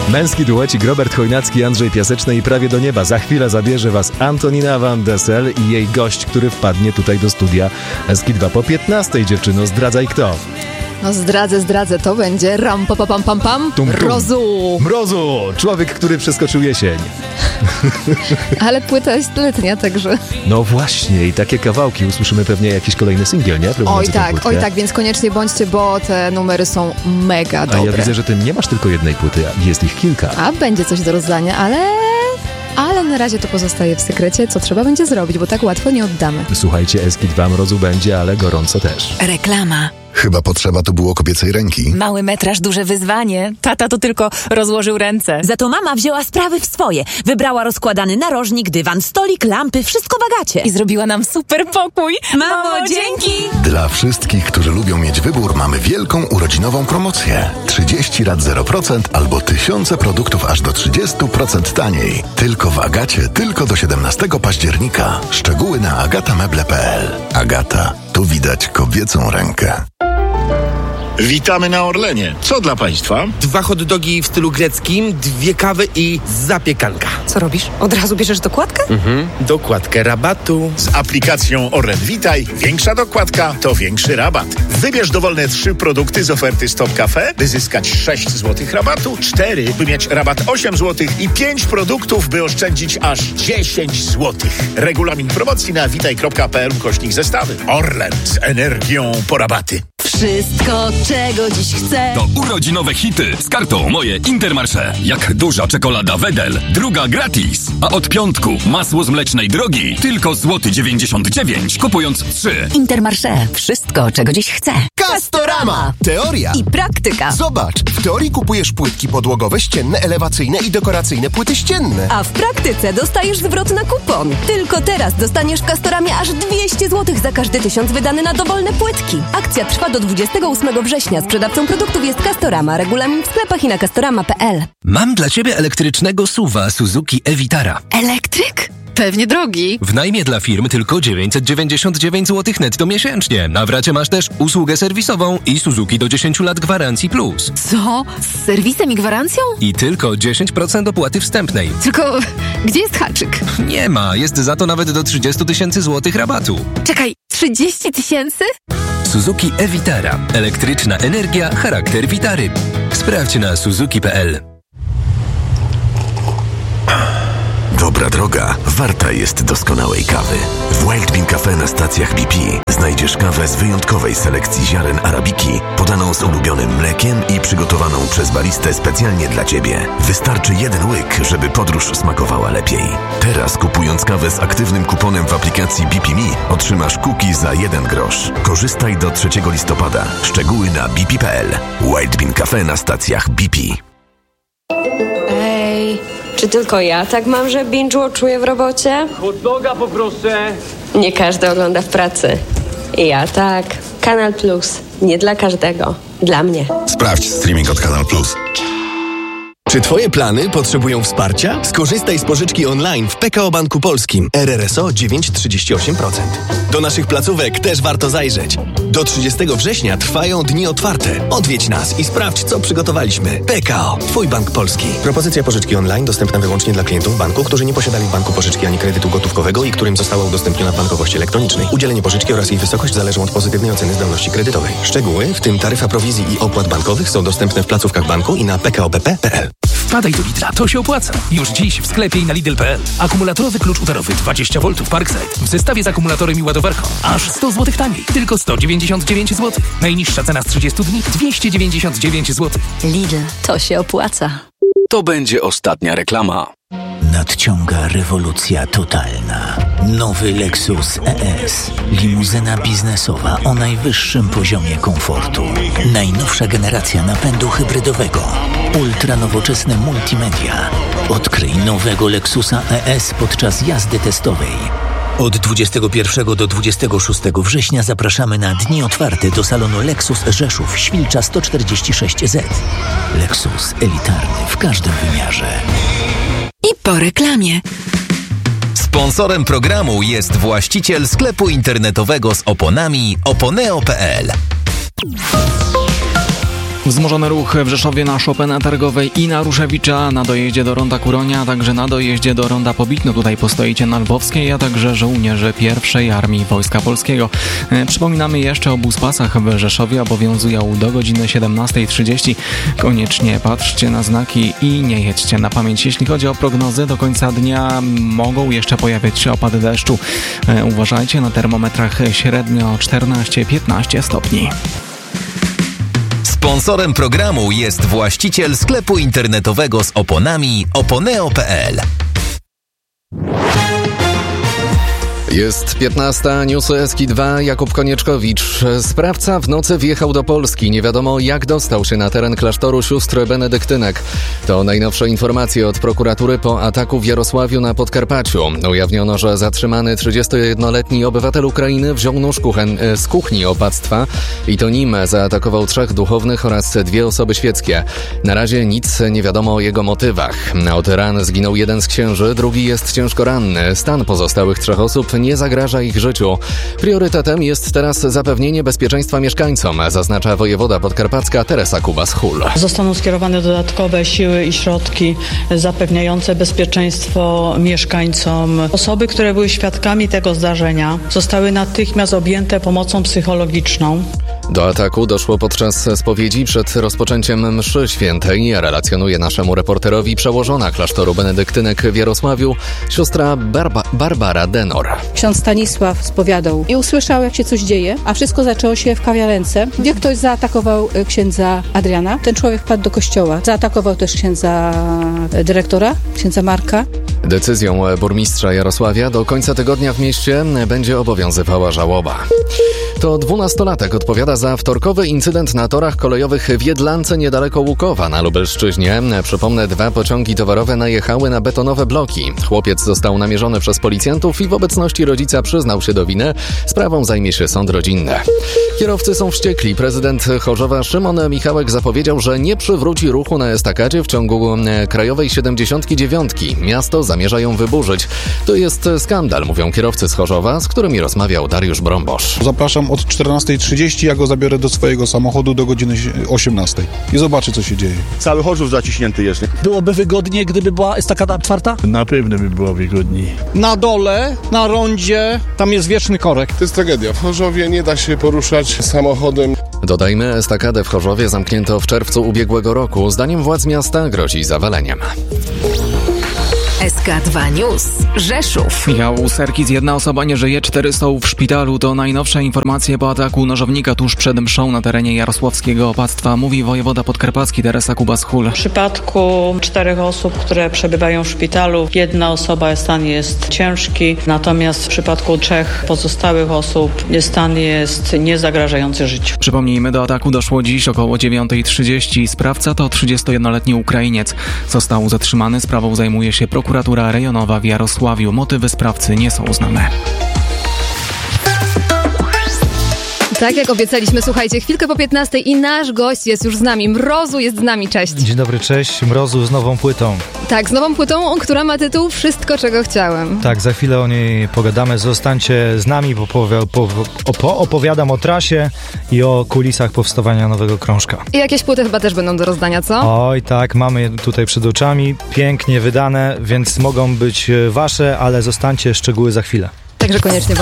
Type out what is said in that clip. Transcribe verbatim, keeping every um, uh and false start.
Męski duecik Robert Chojnacki, Andrzej Piaseczny i Prawie do nieba. Za chwilę zabierze was Antonina Van Dessel i jej gość, który wpadnie tutaj do studia S K I dwa po piętnastej. Dziewczyno, zdradzaj kto. No zdradzę, zdradzę, to będzie ram pa pa pam pam pam tum, tum. Mrozu. Mrozu! Człowiek, który przeskoczył jesień. Ale płyta jest letnia, także... No właśnie, i takie kawałki. Usłyszymy pewnie jakiś kolejny singiel, nie? Oj tak, oj tak, więc koniecznie bądźcie, bo te numery są mega dobre. A ja widzę, że ty nie masz tylko jednej płyty, jest ich kilka. A będzie coś do rozdania, ale... Ale na razie to pozostaje w sekrecie, co trzeba będzie zrobić, bo tak łatwo nie oddamy. Słuchajcie, S K I dwa mrozu będzie, ale gorąco też. Reklama. Chyba potrzeba tu było kobiecej ręki. Mały metraż, duże wyzwanie. Tata to tylko rozłożył ręce. Za to mama wzięła sprawy w swoje. Wybrała rozkładany narożnik, dywan, stolik, lampy, wszystko w Agacie. I zrobiła nam super pokój. Mamo, dzięki! Dla wszystkich, którzy lubią mieć wybór, mamy wielką urodzinową promocję. trzydzieści rat zero procent albo tysiące produktów aż do trzydzieści procent taniej. Tylko w Agacie, tylko do siedemnastego października. Szczegóły na agatameble kropka p l. Agata, tu widać kobiecą rękę. Witamy na Orlenie. Co dla państwa? Dwa hot dogi w stylu greckim, dwie kawy i zapiekanka. Co robisz? Od razu bierzesz dokładkę? Mhm. Dokładkę rabatu. Z aplikacją Orlen Witaj większa dokładka to większy rabat. Wybierz dowolne trzy produkty z oferty Stop Cafe, by zyskać sześć złotych rabatu, cztery, by mieć rabat osiem złotych i pięć produktów, by oszczędzić aż dziesięć złotych. Regulamin promocji na witaj kropka p l ukośnik zestawy. Orlen z energią po rabaty. Wszystko, czego dziś chcę. To urodzinowe hity z kartą Moje Intermarché. Jak duża czekolada Wedel, druga gratis. A od piątku masło z mlecznej drogi tylko złoty dziewięćdziesiąt dziewięć, kupując trzy. Intermarché. Wszystko, czego dziś chcę. Castorama. Teoria i praktyka. Zobacz, w teorii kupujesz płytki podłogowe, ścienne, elewacyjne i dekoracyjne płyty ścienne. A w praktyce dostajesz zwrot na kupon. Tylko teraz dostaniesz w Castoramie aż dwieście złotych za każdy tysiąc wydany na dowolne płytki. Akcja trwa do dwudziestego ósmego września. Sprzedawcą produktów jest Castorama. Regulamin w sklepach i na castorama kropka p l. Mam dla ciebie elektrycznego suwa Suzuki e-Vitara. Elektryk? Pewnie drogi. W najmie dla firm tylko dziewięćset dziewięćdziesiąt dziewięć złotych netto miesięcznie. Na w racie masz też usługę serwisową i Suzuki do dziesięć lat gwarancji plus. Co? Z serwisem i gwarancją? I tylko dziesięć procent opłaty wstępnej. Tylko gdzie jest haczyk? Nie ma, jest za to nawet do trzydzieści tysięcy złotych rabatu. Czekaj, trzydzieści tysięcy? Suzuki e-Vitara. Elektryczna energia, charakter Vitary. Sprawdź na suzuki kropka p l. Dobra droga warta jest doskonałej kawy. W Wild Bean Cafe na stacjach B P znajdziesz kawę z wyjątkowej selekcji ziaren arabiki, podaną z ulubionym mlekiem i przygotowaną przez baristę specjalnie dla Ciebie. Wystarczy jeden łyk, żeby podróż smakowała lepiej. Teraz kupując kawę z aktywnym kuponem w aplikacji B P Me otrzymasz cookie za jeden grosz. Korzystaj do trzeciego listopada. Szczegóły na b p kropka p l. Wild Bean Cafe na stacjach B P. Ej, czy tylko ja tak mam, że binge-watchuję w robocie? Hot doga poproszę. Nie każdy ogląda w pracy. I ja tak. Kanal Plus. Nie dla każdego. Dla mnie. Sprawdź streaming od Kanal Plus. Czy Twoje plany potrzebują wsparcia? Skorzystaj z pożyczki online w P K O Banku Polskim. R R S O dziewięć przecinek trzydzieści osiem procent. Do naszych placówek też warto zajrzeć. Do trzydziestego września trwają dni otwarte. Odwiedź nas i sprawdź, co przygotowaliśmy. P K O. Twój bank polski. Propozycja pożyczki online dostępna wyłącznie dla klientów banku, którzy nie posiadali w banku pożyczki ani kredytu gotówkowego i którym została udostępniona w bankowości elektronicznej. Udzielenie pożyczki oraz jej wysokość zależą od pozytywnej oceny zdolności kredytowej. Szczegóły, w tym taryfa prowizji i opłat bankowych, są dostępne w placówkach banku i na p k o b p kropka p l. Wpadaj do Lidla, to się opłaca. Już dziś w sklepie i na lidl kropka p l. Akumulatorowy klucz udarowy dwadzieścia woltów Parkside w zestawie z akumulatorem i ładowarką. Aż sto złotych taniej. Tylko sto dziewięćdziesiąt dziewięć złotych. Najniższa cena z trzydziestu dni dwieście dziewięćdziesiąt dziewięć złotych. Lidl, to się opłaca. To będzie ostatnia reklama. Nadciąga rewolucja totalna. Nowy Lexus E S. Limuzyna biznesowa o najwyższym poziomie komfortu. Najnowsza generacja napędu hybrydowego. Ultra nowoczesne multimedia. Odkryj nowego Lexusa E S podczas jazdy testowej. Od dwudziestego pierwszego do dwudziestego szóstego września zapraszamy na dni otwarte do salonu Lexus Rzeszów, Świlcza sto czterdzieści sześć Z. Lexus elitarny w każdym wymiarze. I po reklamie. Sponsorem programu jest właściciel sklepu internetowego z oponami oponeo kropka p l. Wzmożony ruch w Rzeszowie na Chopina Targowej i na Ruszewicza, na dojeździe do ronda Kuronia, a także na dojeździe do ronda Pobitno. Tutaj postoicie na Lwowskiej, a także żołnierze pierwszej Armii Wojska Polskiego. E, przypominamy jeszcze o buspasach w Rzeszowie. Obowiązują do godziny siedemnastej trzydzieści. Koniecznie patrzcie na znaki i nie jedźcie na pamięć. Jeśli chodzi o prognozy, do końca dnia mogą jeszcze pojawiać się opady deszczu. E, uważajcie, na termometrach średnio czternaście piętnaście stopni. Sponsorem programu jest właściciel sklepu internetowego z oponami oponeo kropka pe el. Jest piętnasta, newsy S K I dwa, Jakub Konieczkowicz. Sprawca w nocy wjechał do Polski. Nie wiadomo, jak dostał się na teren klasztoru sióstr benedyktynek. To najnowsze informacje od prokuratury po ataku w Jarosławiu na Podkarpaciu. Ujawniono, że zatrzymany trzydziestojednoletni obywatel Ukrainy wziął nóż kuchen, z kuchni opactwa i to nim zaatakował trzech duchownych oraz dwie osoby świeckie. Na razie nic nie wiadomo o jego motywach. Od ran zginął jeden z księży, drugi jest ciężko ranny. Stan pozostałych trzech osób nie zagraża ich życiu. Priorytetem jest teraz zapewnienie bezpieczeństwa mieszkańcom, zaznacza wojewoda podkarpacka Teresa Kubas-Hul. Zostaną skierowane dodatkowe siły i środki zapewniające bezpieczeństwo mieszkańcom. Osoby, które były świadkami tego zdarzenia, zostały natychmiast objęte pomocą psychologiczną. Do ataku doszło podczas spowiedzi przed rozpoczęciem mszy świętej, relacjonuje naszemu reporterowi przełożona klasztoru benedyktynek w Jarosławiu, siostra Barba- Barbara Denor. Ksiądz Stanisław spowiadał i usłyszał, jak się coś dzieje, a wszystko zaczęło się w kawiarence, gdzie ktoś zaatakował księdza Adriana. Ten człowiek wpadł do kościoła. Zaatakował też księdza dyrektora, księdza Marka. Decyzją burmistrza Jarosławia do końca tygodnia w mieście będzie obowiązywała żałoba. To dwunastolatek odpowiada za wtorkowy incydent na torach kolejowych w Jedlance niedaleko Łukowa na Lubelszczyźnie. Przypomnę, dwa pociągi towarowe najechały na betonowe bloki. Chłopiec został namierzony przez policjantów i w obecności rodzica przyznał się do winy. Sprawą zajmie się sąd rodzinny. Kierowcy są wściekli. Prezydent Chorzowa Szymon Michałek zapowiedział, że nie przywróci ruchu na estakadzie w ciągu krajowej siedemdziesiątki dziewiątki. Miasto zamierza ją wyburzyć. To jest skandal, mówią kierowcy z Chorzowa, z którymi rozmawiał Dariusz Brąbosz. Zapraszam od czternastej trzydzieści, ja go zabiorę do swojego samochodu do godziny osiemnastej i zobaczę, co się dzieje. Cały Chorzów zaciśnięty jest. Nie? Byłoby wygodniej, gdyby była estakada otwarta? Na pewno by było wygodniej. Na dole, na rondzie, tam jest wieczny korek. To jest tragedia. W Chorzowie nie da się poruszać samochodem. Dodajmy, estakadę w Chorzowie zamknięto w czerwcu ubiegłego roku. Zdaniem władz miasta grozi zawaleniem. S K dwa News. Rzeszów. Michał Serkis, jedna osoba nie żyje, cztery są w szpitalu. To najnowsze informacje po ataku nożownika tuż przed mszą na terenie jarosławskiego opactwa, mówi wojewoda podkarpacki Teresa Kubas-Hul. W przypadku czterech osób, które przebywają w szpitalu, jedna osoba stan jest ciężki, natomiast w przypadku trzech pozostałych osób stan jest niezagrażający życiu. Przypomnijmy, do ataku doszło dziś około dziewiątej trzydzieści. Sprawca to trzydziestojednoletni Ukrainiec. Został zatrzymany, sprawą zajmuje się prokurator. Prokuratura rejonowa w Jarosławiu. Motywy sprawcy nie są znane. Tak jak obiecaliśmy, słuchajcie, chwilkę po piętnastej i nasz gość jest już z nami. Mrozu jest z nami, cześć. Dzień dobry, cześć. Mrozu z nową płytą. Tak, z nową płytą, która ma tytuł Wszystko, czego chciałem. Tak, za chwilę o niej pogadamy. Zostańcie z nami, bo powie, po, po, opowiadam o trasie i o kulisach powstawania nowego krążka. I jakieś płyty chyba też będą do rozdania, co? Oj, tak, mamy je tutaj przed oczami, pięknie wydane, więc mogą być wasze, ale zostańcie, szczegóły za chwilę. Także koniecznie